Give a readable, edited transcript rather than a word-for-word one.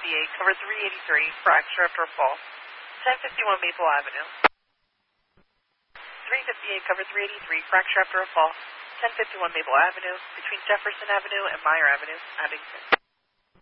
cover 383, fracture after a fall. 1051 Maple Avenue. 358, cover 383, fracture after a fall. 1051 Maple Avenue, between Jefferson Avenue and Meyer Avenue, Abington.